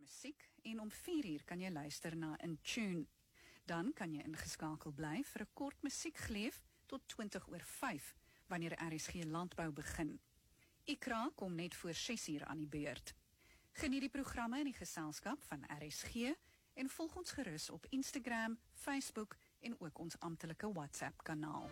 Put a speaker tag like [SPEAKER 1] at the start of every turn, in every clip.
[SPEAKER 1] musiek en om 4:00 kan jy luister na In Tune. Dan kan jy ingeskakel bly vir 'n kort musiekgleef tot 5:20 wanneer RSG Landbou begin. Ikra kom net voor 6:00 aan die beurt. Geniet die programme in die geselskap van RSG en volg ons gerus op Instagram, Facebook en ook ons amptelike WhatsApp kanaal.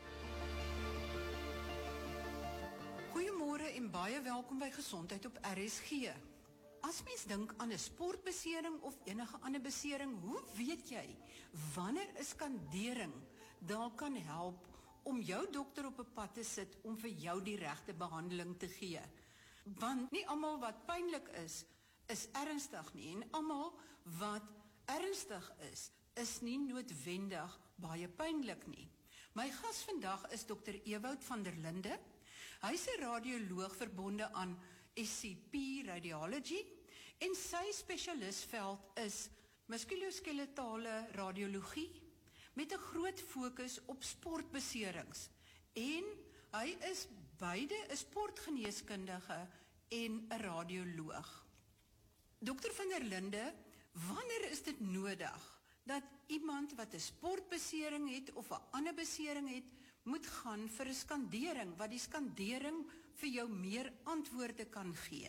[SPEAKER 2] Goeiemôre en baie welkom by Gesondheid op RSG. As mens dink aan 'n sportbesering of enige ander besering, hoe weet jy wanneer 'n skandering dalk kan help om jou dokter op 'n pad te sit om vir jou die regte behandeling te gee? Want nie almal wat pynlik is ernstig nie, en almal wat ernstig is nie noodwendig baie pynlik nie. My gas vandag is Dr. Ewout van der Linde. Hy is 'n radioloog verbonde aan SCP Radiology en sy spesialistveld is muskuloskeletale radiologie met 'n groot fokus op sportbeserings. En hy is beide 'n sportgeneeskundige en 'n radioloog. Dr. van der Linde, wanneer is dit nodig dat iemand wat 'n sportbesering het of 'n ander besering het, moet gaan vir 'n skandering, wat die skandering vir jou meer antwoorde kan gee?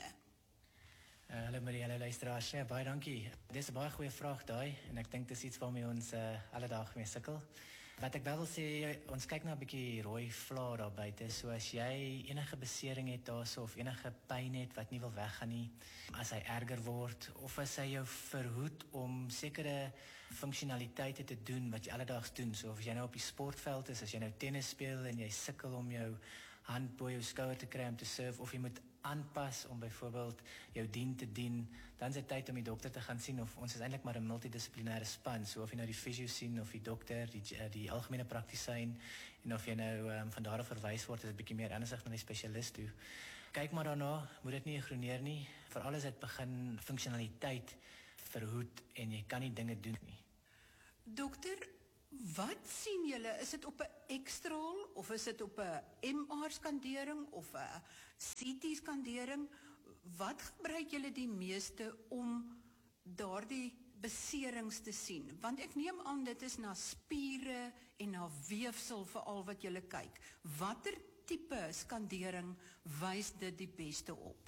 [SPEAKER 3] Hallo Marie, hallo luisteraars. Ja, baie dankie. Dis 'n baie goeie vraag daai en ek dink dis iets waarmee ons alledag mee sukkel. Wat ek wel wil sê, ons kyk na 'n bietjie rooi vlae daar buite. So as jy enige besering het daarso of enige pyn het wat nie wil weggaan nie, as hy erger word of as hy jou verhoed om sekere funksionaliteite te doen wat jy alledaags doen. So of jy nou op die sportveld is, as jy nou tennis speel en jy sukkel om jou hand bo jou skouer te kry om te surf, of jy moet aanpas om byvoorbeeld jou dien te dien, dan is dit tyd om die dokter te gaan sien. Of ons is eintlik maar 'n multidissiplinêre span, so of jy nou die fisio sien of die dokter, die algemene praktisyn, en of jy nou van daar af verwys word, is dit bietjie meer ernstig na die spesialis toe. Kyk maar daarna, moet dit nie ignoreer nie, veral as dit begin funksionaliteit verhoed en jy kan nie dinge doen nie.
[SPEAKER 2] Dokter, wat sien julle? Is dit op 'n X-straal of is dit op 'n MR-skandering of 'n CT-skandering? Wat gebruik julle die meeste om daardie beserings te sien? Want ek neem aan dit is na spiere en na weefsel veral wat julle kyk. Watter tipe skandering wys dit die beste op?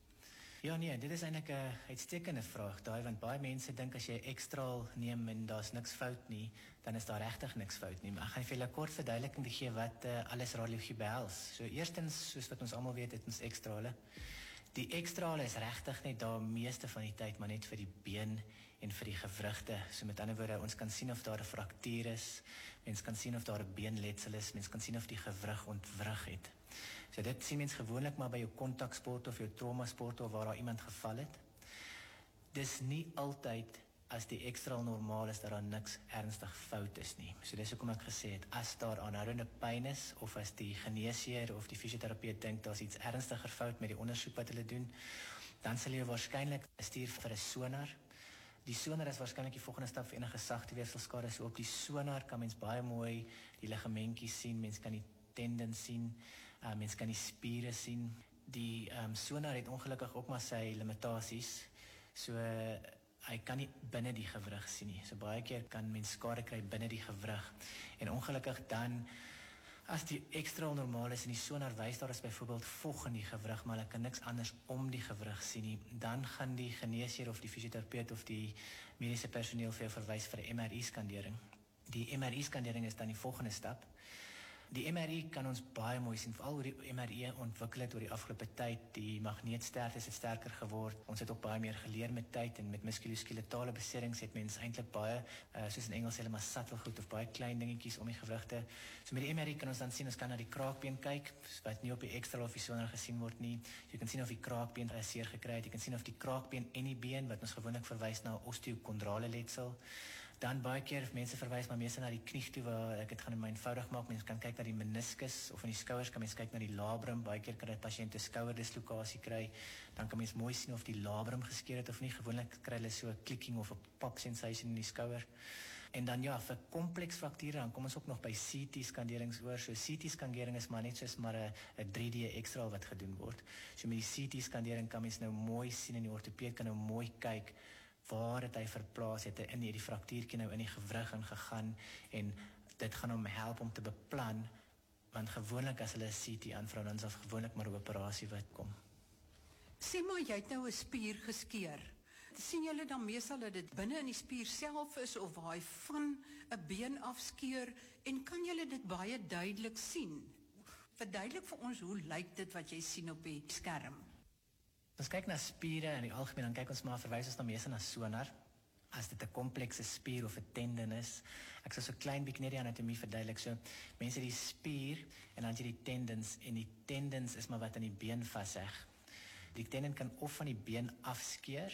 [SPEAKER 3] Ja nee, dit is eintlik 'n uitstekende vraag daai, want baie mense dink as jy X-straal neem en daar's niks fout nie, dan is daar regtig niks fout nie. Maar ek gaan vir julle 'n kort verduideliking gee wat alles radiologie behels. So eerstens, soos wat ons almal weet, het ons X-strale. Die X-strale is regtig net daar meeste van die tyd maar net vir die been en vir die gewrigte. So met ander woorde, ons kan sien of daar 'n fraktuur is, mens kan sien of daar 'n beenletsel is, mens kan sien of die gewrig ontwrig het. So dit sien mens gewoonlik maar by jou kontaksport of jou traumasport of waar daar iemand geval het. Dis nie altyd as die X-straal normaal is dat daar niks ernstig fout is nie. So dis hoekom ek gesê het, as daar aanhoudende pyn is of as die geneesheer of die fisioterapeut dink daar's iets ernstiger fout met die ondersoek wat hulle doen, dan sal jy waarskynlik stuur vir 'n sonar. Die sonar is waarskynlik die volgende stap vir enige sagte weefselskade. So op die sonar kan mens baie mooi die ligamentjies sien, mens kan die tendons sien, mens kan die spiere sien. Die sonar het ongelukkig ook maar sy limitasies. So hy kan nie binne die gewrig sien nie. So baie keer kan mens skade kry binne die gewrig. En ongelukkig dan, as die X-straal normaal is en die sonar wys daar is byvoorbeeld vog in die gewrig, maar hulle kan niks anders om die gewrig sien nie, dan gaan die geneesheer of die fisioterapeut of die mediese personeel vir jou verwys vir 'n MRI-skandering. Die MRI-skandering is dan die volgende stap. Die MRI kan ons baie mooi sien, veral hoe die MRI ontwikkel het oor die afgelope tyd. Die magneetsterkte het sterker geword. Ons het ook baie meer geleer met tyd, en met muskuloskeletale beserings het mens eintlik baie, soos in Engels hulle maar subtle goed of baie klein dingetjies om die gewrigte. So met die MRI kan ons dan sien, ons kan na die kraakbeen kyk, wat nie op die X-straal of die sonar gesien word nie. Jy kan sien of die kraakbeen seer gekry het. Jy kan sien of die kraakbeen en die been, wat ons gewoonlik verwys na osteokondrale letsel. Dan baie keer mense verwys maar meeste na die knie toe, waar ek dit gaan my eenvoudig maak. Mense kan kyk na die meniscus of in die skouers kan mens kyk na die labrum. Baie keer kan 'n pasiënt 'n skouerdislokasie kry. Dan kan mens mooi sien of die labrum geskeur het of nie. Gewoonlik kry hulle so 'n clicking of 'n pop sensation in die skouer. En dan ja, vir kompleks frakture dan kom ons ook nog by CT-skanderings oor. So CT-skandering is maar net soos maar 'n 3D X-straal wat gedoen word. So met die CT-skandering kan mens nou mooi sien en die ortopeed kan nou mooi kyk waar het hy verplaas, het hy in die fraktuurtjie nou in die gewrig ingegaan en dit gaan hom help om te beplan, want gewoonlik as hulle 'n CT aanvra, dan is daar gewoonlik maar 'n operasie wat kom.
[SPEAKER 2] Sê maar jy het nou 'n spier geskeur. Sien julle dan meestal dat dit binne in die spier self is of waar hy van 'n been afskeur en kan julle dit baie duidelik sien? Verduidelik vir ons, hoe lyk dit wat jy sien op die skerm?
[SPEAKER 3] Ons kyk na spiere in die algemeen, dan kyk ons maar, verwys ons dan meestal na sonar. As dit 'n komplekse spier of 'n tendon is. Ek sal so klein bietjie net die anatomie verduidelik. So mense die spier en dan jy die tendons en die tendons is maar wat aan die been vasheg. Die tendon kan of van die been afskeur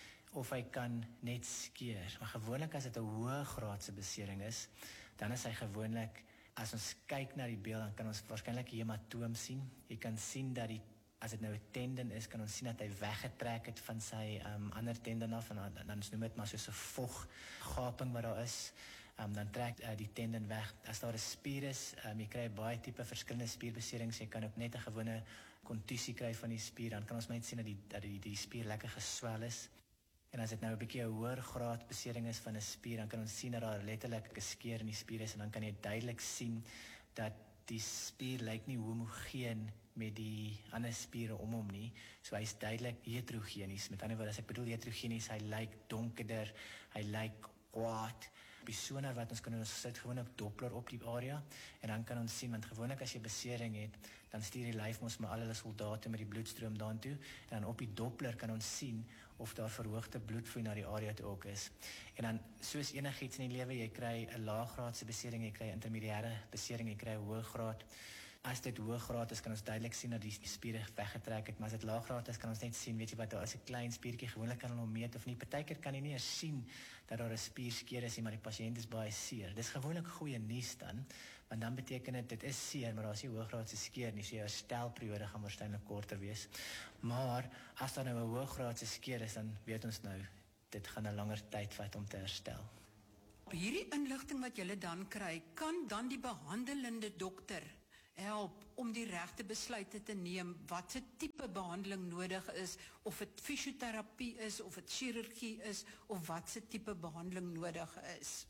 [SPEAKER 3] of hy kan net skeur. Maar gewoonlik as dit 'n hoë graadse besering is, dan is hy gewoonlik, as ons kyk na die beeld, dan kan ons waarskynlik 'n hematoom sien. Jy kan sien dat as dit nou 'n tendon is, kan ons sien dat hy weggetrek het van sy ander tendon af, en dan noem dit maar soos 'n voggaping wat daar is. Dan trek die tendon weg. As daar 'n spier is, jy kry baie tipe verskillende spierbeserings. Jy kan ook net 'n gewone kontusie kry van die spier, dan kan ons net sien dat die spier lekker geswel is. En as dit nou 'n bietjie 'n hoër graad besering is van 'n spier, dan kan ons sien dat daar letterlik 'n skeur in die spier is, en dan kan jy duidelik sien dat die spier lyk nie homogeen met die ander spiere om hom nie. So hy's duidelik heterogenies. Met ander woorde, as ek bedoel heterogenies, hy lyk donkerder, hy lyk kwaad. Die sonar wat ons kan doen, ons sit gewoon op Doppler op die area, en dan kan ons sien, want gewoonlik as jy besering het, dan stuur die lyf ons maar al hulle soldate met die bloedstroom daartoe, en dan op die Doppler kan ons sien of daar verhoogde bloedvloei na die area toe ook is. En dan, soos enigiets in die lewe, jy kry 'n laaggraadse besering, jy kry 'n intermediêre besering, jy kry 'n hoë graad. As dit hoë graad is, kan ons duidelik sien dat die spiere weggetrek het, maar as dit laag graad is, kan ons net sien, weet jy wat, daar is 'n klein spiertjie, gewoonlik kan hulle hom meet of nie. Partykeer kan jy nie eens sien dat daar 'n spierskeur is nie, maar die pasiënt is baie seer. Dis gewoonlik goeie nuus dan, want dan beteken dit is seer, maar daar is nie hoëgraadse skeur nie, so jou herstelperiode gaan waarskynlik korter wees. Maar as daar nou 'n hoëgraadse skeur is, dan weet ons nou, dit gaan 'n langer tyd vat om te herstel.
[SPEAKER 2] Op hierdie inligting wat julle dan kry, kan dan die behandelende dokter help om die regte besluite te neem wat se tipe behandeling nodig is, of dit fisioterapie is, of dit chirurgie is, of wat se tipe behandeling nodig is.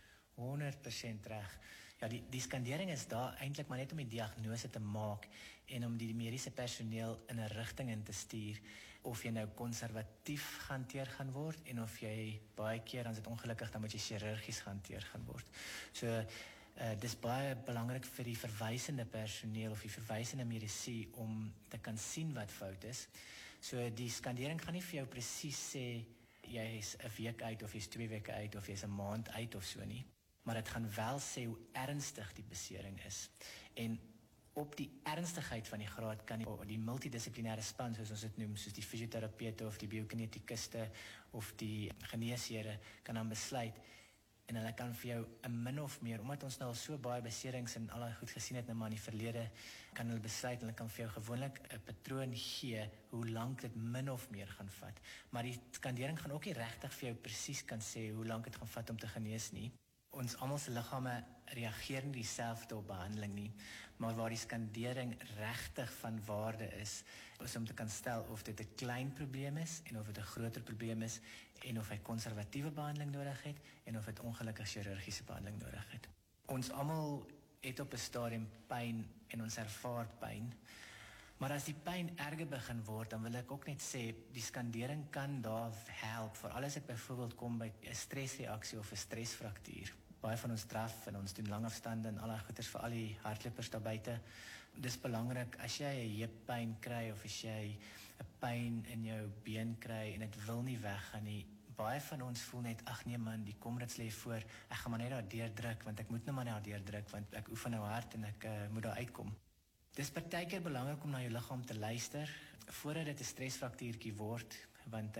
[SPEAKER 3] 100% reg. Ja, die skandering is daar eintlik maar net om die diagnose te maak en om die mediese personeel in 'n rigting in te stuur, of jy nou konservatief gehanteer gaan word en of jy baie keer, dan is dit ongelukkig, dan moet jy chirurgies gehanteer gaan word. So dis baie belangrik vir die verwysende personeel of die verwysende medisy om te kan sien wat fout is. So die skandering gaan nie vir jou presies sê jy is 'n week uit of jy's 2 weke uit of jy's 'n maand uit of so nie, maar dit gaan wel sê hoe ernstig die besering is. En op die ernstigheid van die graad kan die multidissiplinêre span, soos ons dit noem, soos die fisioterapeute of die biokinetikuste of die geneesheere, kan dan besluit. En hulle kan vir jou 'n min of meer, omdat ons nou al so baie beserings en al goed gesien het nou maar in die verlede, kan hulle besluit, hulle kan vir jou gewoonlik 'n patroon gee hoe lank dit min of meer gaan vat. Maar die skandering gaan ook nie regtig vir jou presies kan sê hoe lank dit gaan vat om te genees nie. Ons almal se liggame reageer nie dieselfde op behandeling nie, maar waar die skandering regtig van waarde is om te kan stel of dit 'n klein probleem is en of dit 'n groter probleem is en of hy konservatiewe behandeling nodig het en of dit ongelukkig chirurgiese behandeling nodig het. Ons almal het op 'n stadium pyn en ons ervaar pyn. Maar as die pyn erger begin word, dan wil ek ook net sê, die skandering kan daar help, veral as ek byvoorbeeld kom by 'n stresreaksie of 'n stresfraktuur. Baie van ons draf en ons doen langafstande en al daai goeters vir al die hardlopers daar buite. Dis belangrik, as jy 'n heuppyn kry of as jy 'n pyn in jou been kry en dit wil nie weggaan nie, baie van ons voel net, ag nee man, die komrits lê voor, ek gaan maar net daar deurdruk, want ek moet nou maar daar deurdruk, want ek oefen nou hard en ek moet daar uitkom. Dis partykeer belangrik om na jou liggaam te luister voordat dit 'n stresfraktuurtjie word, want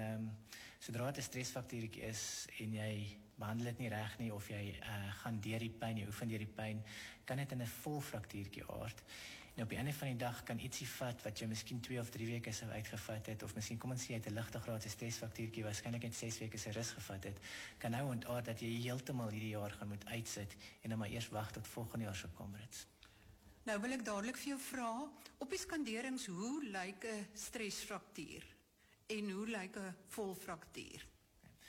[SPEAKER 3] sodra dit 'n stresfraktuurtjie is en jy behandel dit nie reg nie of jy gaan deur die pyn, jy oefen deur die pyn, kan dit in 'n volfraktuurtjie aard. En op die einde van die dag kan ietsie vat wat jy miskien 2 of 3 weke sou uitgevat het, of miskien kom ons sê jy het 'n ligte graadse stresfraktuurtjie waarskynlik net 6 weke se rus gevat het, kan nou ontaard dat jy heeltemal hierdie jaar gaan moet uitsit en dan maar eers wag tot volgende jaar se komrits.
[SPEAKER 2] Nou wil ek dadelik vir jou vra, op die skanderings, hoe lyk 'n stresfraktuur en hoe lyk 'n volfraktuur?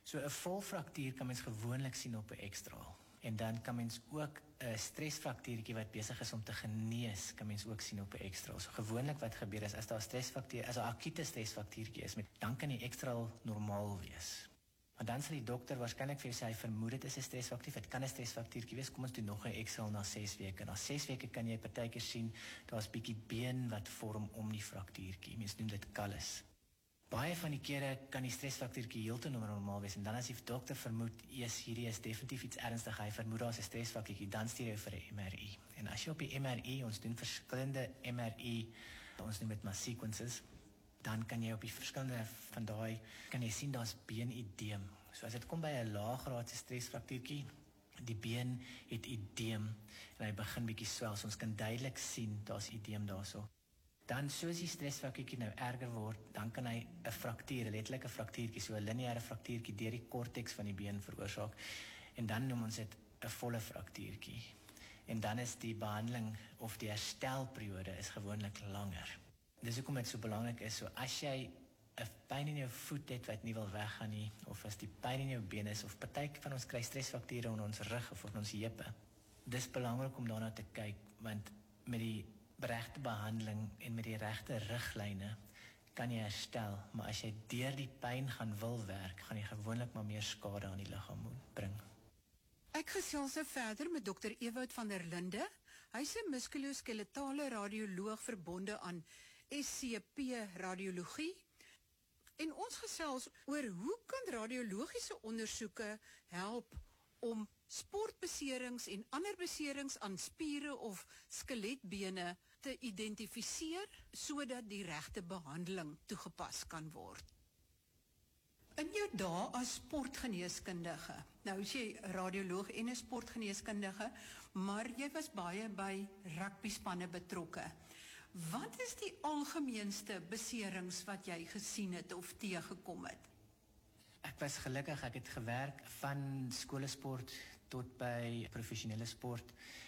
[SPEAKER 3] So 'n volfraktuur kan mens gewoonlik sien op 'n ekstraal. En dan kan mens ook 'n stresfraktuurtjie wat besig is om te genees, kan mens ook sien op 'n ekstraal. So gewoonlik wat gebeur is as daar 'n stresfraktuur, as 'n akute stresfraktuurtjie is, dan kan die ekstraal normaal wees. Maar dan sal die dokter waarskynlik vir jou sê hy vermoed dit is 'n stresfraktuur, dit kan 'n stresfraktuurtjie wees. Kom ons doen nog 'n ekstraal na 6 weke. Na 6 weke kan jy partykeer sien daar's bietjie been wat vorm om die fraktuurtjie. Mense noem dit callus. Baie van die kere kan die stresfraktuurtjie heeltemal normaal wees en dan as die dokter vermoed, hierdie is definitief iets ernstig, hy vermoed daar's 'n stresfraktuurtjie, dan stuur hy vir 'n MRI. En as jy op die MRI, ons doen verskillende MRI, ons noem dit maar sequences, dan kan jy op die verskillende van daai kan jy sien daar's beenideem. So as dit kom by 'n laaggraadse stresfraktuurtjie, die been het ideem en hy begin bietjie swel. So ons kan duidelik sien daar's ideem daarso. Dan soos die stresfraktuurtjie nou erger word, dan kan hy 'n fraktuur, letterlik 'n fraktuurtjie, so 'n lineêre fraktuurtjie deur die korteks van die been veroorsaak. En dan noem ons dit 'n volle fraktuurtjie. En dan is die behandeling of die herstelperiode is gewoonlik langer. Dis hoekom dit so belangrik is, so as jy 'n pyn in jou voet het wat nie wil weggaan nie, of as die pyn in jou been is, of party van ons kry stresfrakture in ons rug of in ons heupe, dis belangrik om daarna te kyk, want met die regte behandeling en met die regte riglyne kan jy herstel, maar as jy deur die pyn gaan wil werk, gaan jy gewoonlik maar meer skade aan die liggaam bring.
[SPEAKER 2] Ek gesels nou verder met Dr. Ewout van der Linde. Hy's 'n muskuloskeletale radioloog verbonde aan SCP radiologie. En ons gesels oor hoe kan radiologiese ondersoeke help om sportbeserings en ander beserings aan spiere of skeletbene te identifiseer sodat die regte behandeling toegepas kan word. In jou dae as sportgeneeskundige, nou is jy radioloog en 'n sportgeneeskundige, maar jy was baie by rugbyspanne betrokke. Wat is die algemeenste beserings wat jy gesien het of teëgekom het?
[SPEAKER 3] Ek was gelukkig, ek het gewerk van skoolsport tot by professionele sport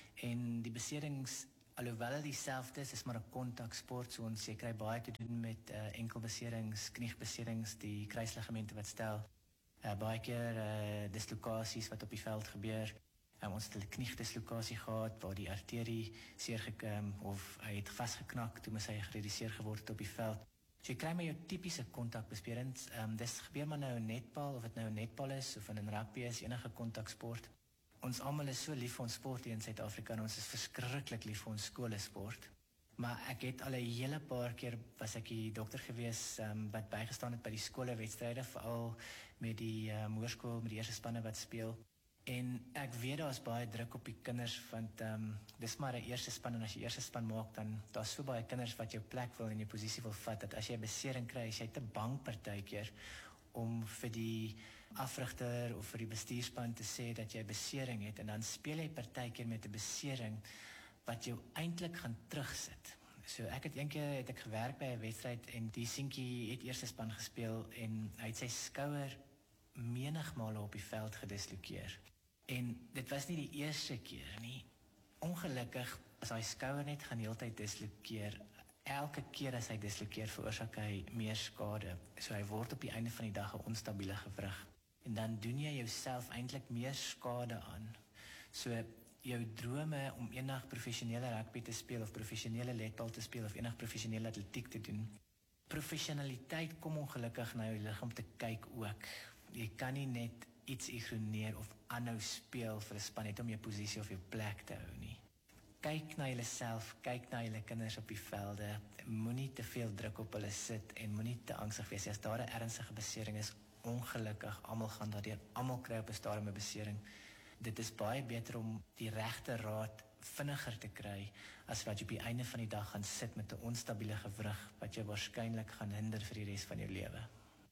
[SPEAKER 3] en die beserings, alhoewel dit dieselfde is maar 'n kontaksport, so ons kry baie te doen met enkelbeserings, kniebeserings, die kruisligamente wat stel, baie keer dislokasies wat op die veld gebeur. Ons het 'n kniedislokasie gehad waar die arterie seer gekom of hy het vasgeknak toe hy gereduseer geword het op die veld. So jy kry maar jou tipiese kontakbeserings. Dis gebeur maar nou in netbal, of dit nou in netbal is of in rugby is, enige kontaksport. Ons almal is so lief vir ons sport hier in Suid-Afrika en ons is verskriklik lief vir ons skoolsport. Maar ek het al 'n hele paar keer was ek die dokter gewees wat bygestaan het by die skoolwedstryde, veral met die hoërskool met die eerste spanne wat speel. En ek weet daar's baie druk op die kinders want dis maar 'n eerste span en as jy eerste span maak dan daar's so baie kinders wat jou plek wil en jou posisie wil vat dat as jy 'n besering kry, is jy te bang partykeer om vir die afrigter of vir die bestuurspan te sê dat jy 'n besering het en dan speel jy partykeer met 'n besering wat jou eintlik gaan terugsit. So ek het eendag het ek gewerk by 'n wedstryd en die seentjie het eerste span gespeel en hy het sy skouer menigmale op die veld gedislokeer. En dit was nie die eerste keer nie. Ongelukkig as hy skouer net gaan heeltyd dislokeer. Elke keer as hy dislokeer veroorsaak hy meer skade. So hy word op die einde van die dag 'n onstabiele gewrig. En dan doen jy jouself eintlik meer skade aan. So jou drome om eendag professionele rugby te speel of professionele netbal te speel of eendag professionele atletiek te doen. Professionaliteit kom ongelukkig na jou liggaam te kyk ook. Jy kan nie net iets ignoreer of aanhou speel vir 'n span net om jou posisie of jou plek te hou nie. Kyk na jouself, kyk na julle kinders op die velde. Moenie te veel druk op hulle sit en moenie te angstig wees as daar 'n ernstige besering is. Ongelukkig, almal gaan daardeur, almal kry op 'n stadium 'n besering. Dit is baie beter om die regte raad vinniger te kry as wat jy op die einde van die dag gaan sit met 'n onstabiele gewrig wat jou waarskynlik gaan hinder vir die res van jou lewe.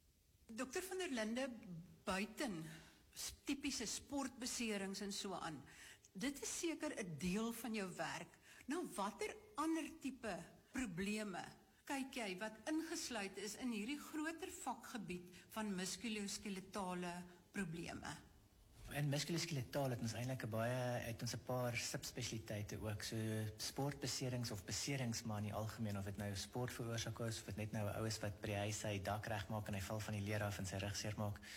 [SPEAKER 2] Dr. van der Linde, buiten tipiese sportbeserings en so aan, dit is seker 'n deel van jou werk. Nou, watter ander tipe probleme kyk jy wat ingesluit is in hierdie groter vakgebied van muskuloskeletale probleme?
[SPEAKER 3] En muskuloskeletaal het ons eintlik 'n paar subspesialiteite ook, so sportbeserings of beserings maar in die algemeen, of dit nou sport veroorsaak is, of dit net nou 'n ou is wat by die huis sy dak regmaak en hy val van die leer af en sy rug seer maak.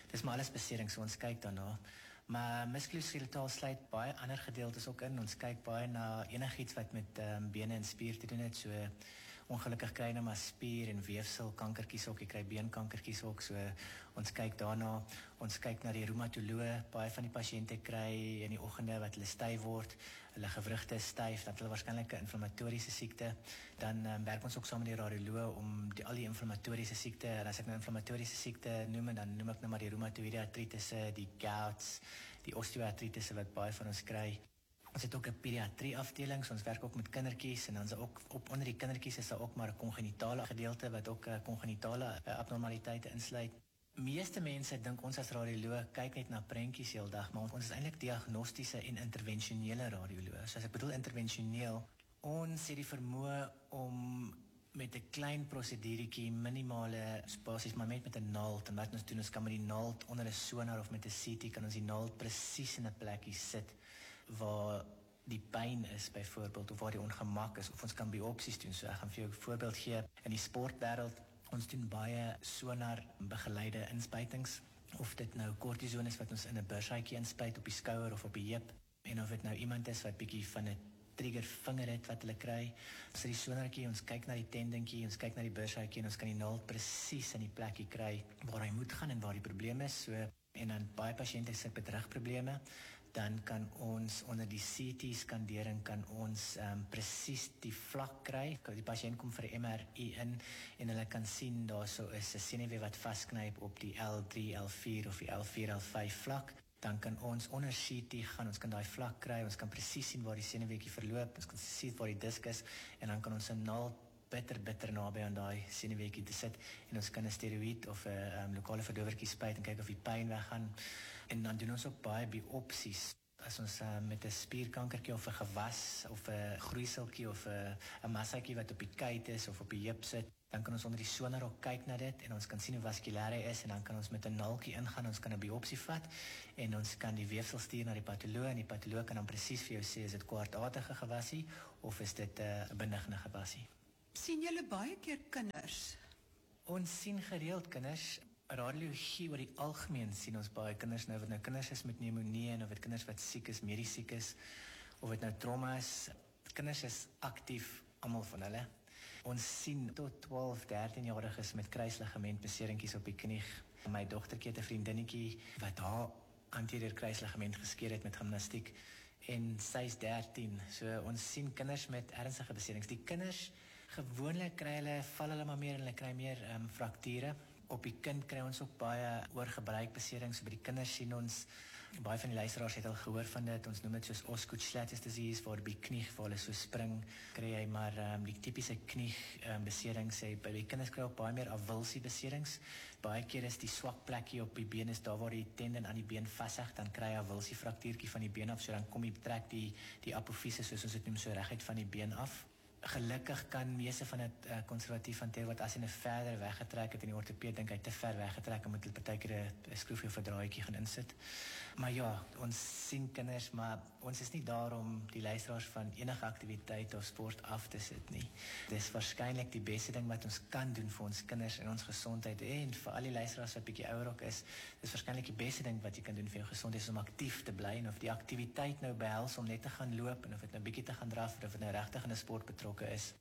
[SPEAKER 3] Dis maar alles besering, so ons kyk daarna. Maar muskuloskeletaal sluit baie ander gedeeltes ook in. Ons kyk baie na enigiets wat met bene en spier te doen het, so ongelukkig kry nou maar spier en weefsel kankertjies ook, jy kry beenkankertjies ook, so ons kyk daarna, ons kyk na die reumatoloog, baie van die pasiënte kry in die oggende wat hulle styf word, hulle gewrigte is styf, dan het hulle waarskynlik 'n inflammatoriese siekte, dan werk ons ook saam met die radioloog om al die inflammatoriese siekte, en as ek nou inflammatoriese siekte noem, dan noem ek nou maar die reumatoïde artritisse, die gouts, die osteoartritisse wat baie van ons kry. Ons het ook 'n pediatrie afdeling, so ons werk ook met kindertjies en dan is ook onder die kindertjies is daar ook maar 'n kongenitale gedeelte wat ook kongenitale abnormaliteite insluit. Meeste mense dink ons as radioloog kyk net na prentjies heeldag, maar ons is eintlik diagnostiese en intervensionele radioloog. So as ek bedoel intervensioneel, ons het die vermoë om met 'n klein proseduretjie minimale spasies, maar met 'n naald, en wat ons doen, ons kan met die naald onder 'n sonar of met 'n CT kan ons die naald presies in 'n plekkie sit waar die pyn is byvoorbeeld, of waar die ongemak is, of ons kan biopsies doen. So ek gaan vir jou 'n voorbeeld gee. In die sportwêreld, ons doen baie sonar begeleide inspuitings, of dit nou kortison is wat ons in 'n burshuitjie inspuit op die skouer of op die heup, en of dit nou iemand is wat bietjie van 'n trigger vinger het wat hulle kry. So die sonartjie, ons kyk na die tendentjie, ons kyk na die burshuitjie en ons kan die naald presies in die plekkie kry waar hy moet gaan en waar die probleem is. So, en dan baie pasiënte sit met rugprobleme, dan kan ons onder die CT-skandering kan ons presies die vlak kry. Die pasiënt kom vir 'n MRI in en hulle kan sien daar so is 'n senuwee wat vasknyp op die L3, L4 of die L4, L5 vlak. Dan kan ons onder CT gaan, ons kan daai vlak kry, ons kan presies sien waar die senuweetjie verloop, ons kan sien waar die disk is en dan kan ons 'n naald bitter naby aan daai senuweetjie te sit en ons kan 'n steroïed of 'n lokale verdowertjie spuit en kyk of die pyn weggaan. En dan doen ons ook baie biopsies. As ons met 'n spierkankertjie of 'n gewas of 'n groeiseltjie of 'n massaatjie wat op die kuit is of op die heup sit, dan kan ons onder die sonar ook kyk na dit en ons kan sien hoe vaskulêr hy is en dan kan ons met 'n naaltjie ingaan, ons kan 'n biopsie vat en ons kan die weefsel stuur na die patoloog en die patoloog kan dan presies vir jou sê is dit kwaadaardige gewasie of is dit 'n benigne gewasie.
[SPEAKER 2] Sien julle baie keer kinders?
[SPEAKER 3] Ons sien gereeld kinders. Radiologie oor die algemeen sien ons baie kinders nou, wat nou kinders is met pneumonie en of dit kinders wat siek is, medies siek is, of dit nou trauma is. Kinders is aktief, almal van hulle. Ons sien tot 12, 13-jariges met kruisligamentbeseringkies op die knie. My dogtertjie het 'n vriendinnetjie wat haar anterieur kruisligament geskeur het met gimnastiek en sy's 13. So ons sien kinders met ernstige beserings. Die kinders gewoonlik val hulle maar meer en hulle kry meer frakture. Op die kind kry ons ook baie oorgebruik beserings. So by die kinders sien ons, baie van die luisteraars het al gehoor van dit, ons noem dit soos Osgood-Schlatter's disease, waar by knie waar hulle so spring, kry jy maar die tipiese knie beserings. By die kinders kry ook baie meer avulsie beserings. Baie keer is die swak plekkie op die been is daar waar die tendon aan die been vasheg, dan kry jy avulsie fraktuurtjie van die been af, so dan kom jy trek die apofise, soos ons dit noem, so reguit van die been af. Gelukkig kan meeste van dit konservatief hanteer word as hy net verder weggetrek het en die ortopeed dink hy te ver weggetrek en moet hulle partykeer 'n skroefie of 'n draadjie gaan insit. Maar ja, ons sien kinders, maar ons is nie daar om die luisteraars van enige aktiwiteit of sport af te sit nie. Dis waarskynlik die beste ding wat ons kan doen vir ons kinders en ons gesondheid en vir al die luisteraars wat bietjie ouer ook is. Dis waarskynlik die beste ding wat jy kan doen vir jou gesondheid is om aktief te bly en of die aktiwiteit nou behels om net te gaan loop en of dit nou bietjie te gaan draf of dit nou regtig in 'n sport betrokke is.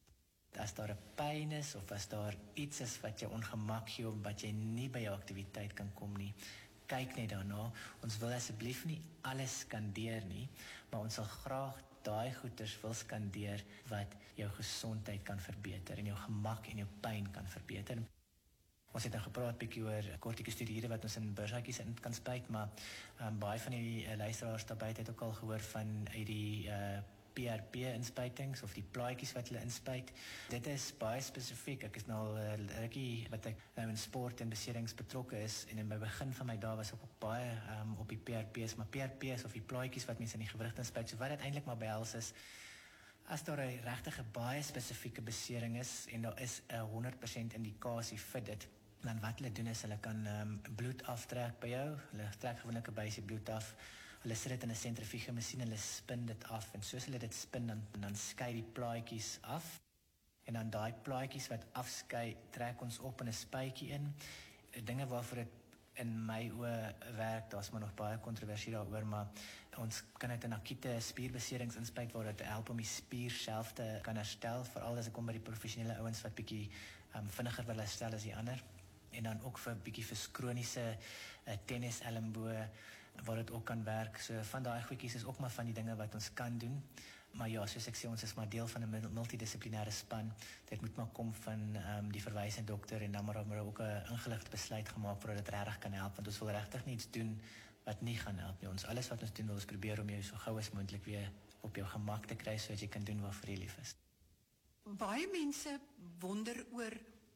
[SPEAKER 3] As daar 'n pyn is of as daar iets is wat jou ongemak gee of wat jy nie by jou aktiwiteit kan kom nie, kyk net daarna. Ons wil asseblief nie alles skandeer nie, maar ons sal graag daai goeters wil skandeer wat jou gesondheid kan verbeter en jou gemak en jou pyn kan verbeter. Ons het nou gepraat bietjie oor kortikosteroïde wat ons in burshuitjies in kan spuit, maar baie van die luisteraars daar buite het ook al gehoor van uit die PRP-inspuitings of die plaatjies wat hulle inspuit. Dit is baie spesifiek. Ek is nou al rukkie wat ek nou in sport en beserings betrokke is en in my begin van my dae was ek ook baie op die PRP's, maar PRP's of die plaatjies wat mense in die gewrigte inspuit, so wat dit eintlik maar behels is, as daar 'n regtige baie spesifieke besering is en daar is 'n 100% indikasie vir dit, dan wat hulle doen is hulle kan bloed aftrek by jou. Hulle trek gewoonlik 'n buisie bloed af. Hulle sit dit in 'n sentrifuge masjien, hulle spin dit af en soos hulle dit spin dan skei die plaatjies af. En dan daai plaatjies wat afskei, trek ons op in 'n spuitjie in. Dinge waarvoor dit in my oë werk, daar's maar nog baie kontroversie daaroor, maar ons kan dit in akute spierbeserings inspuit waar dit help om die spier self te kan herstel, veral as ek kom by die professionele ouens wat bietjie vinniger wil herstel as die ander. En dan ook vir bietjie vir kroniese tennis elmboë waar dit ook kan werk. So van daai goedjies is ook maar van die dinge wat ons kan doen. Maar ja, soos ek sê, ons is maar deel van 'n multidissiplinêre span. Dit moet maar kom van die verwysende dokter en dan maar ook 'n ingeligte besluit gemaak voordat dit regtig kan help, want ons wil regtig niets doen wat nie gaan help nie. Alles wat ons doen, wil ons probeer om jou so gou as moontlik weer op jou gemak te kry sodat jy kan doen waarvoor jy lief is.
[SPEAKER 2] Baie mense wonder oor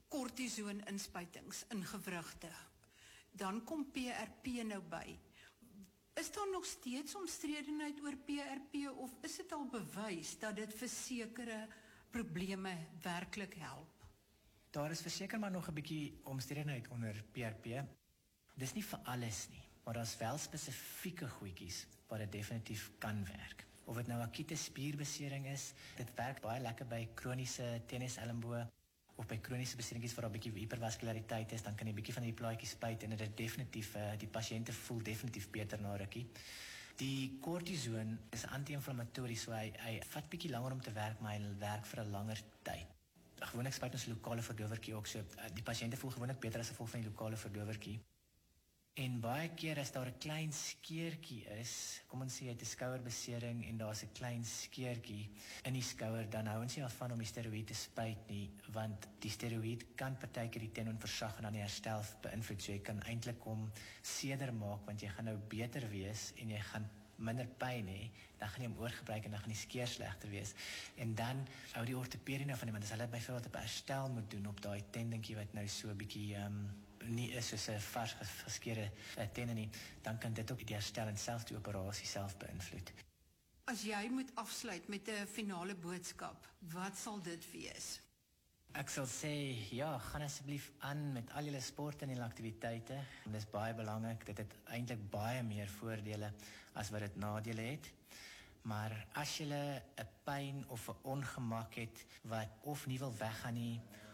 [SPEAKER 2] kortisoon-inspuitings in gewrigte. Dan kom PRP nou by. Is daar nog steeds omstredenheid oor PRP of is dit al bewys dat dit vir sekere probleme werklik help?
[SPEAKER 3] Daar is verseker maar nog 'n bietjie omstredenheid onder PRP. Dis nie vir alles nie, maar daar's wel spesifieke goedjies waar dit definitief kan werk. Of dit nou akute spierbesering is, dit werk baie lekker by kroniese tennis elmboë of by kroniese beseringkies waar daar 'n bietjie hipervaskulariteit is, dan kan jy 'n bietjie van die plaatjies spuit en dit definitief die pasiënte voel definitief beter na rukkie. Die kortison is anti-inflammatories, so hy vat bietjie langer om te werk, maar hy werk vir 'n langer tyd. Gewoonlik spuit ons lokale verdowertjie ook, so die pasiënte voel gewoonlik beter as gevolg van die lokale verdowertjie. En baie keer as daar 'n klein skeurtjie is, kom ons sê jy het 'n skouerbesering en daar's 'n klein skeurtjie in die skouer, dan hou ons nie daarvan om die steroïed te spuit nie, want die steroïed kan partykeer die tendon versag en dan die herstel beïnvloed. So jy kan eintlik hom seder maak, want jy gaan nou beter wees en jy gaan minder pyn hê, dan gaan jy hom oorgebruik en dan gaan die skeur slegter wees. En dan hou die ortopedie nou van iemand, as hulle byvoorbeeld 'n herstel moet doen op daai tendentjie wat nou so 'n bietjie nie is soos 'n vars geskeurde tendon nie, dan kan dit ook die herstel en selfs die operasie self beïnvloed.
[SPEAKER 2] As jy moet afsluit met 'n finale boodskap, wat sal dit wees?
[SPEAKER 3] Ek sal sê, ja, gaan asseblief aan met al julle sport en julle aktiwiteite. Dit is baie belangrik, dit het eintlik baie meer voordele as wat dit nadele het. Maar as jy 'n pyn of 'n ongemak het wat of nie wil weggaan nie,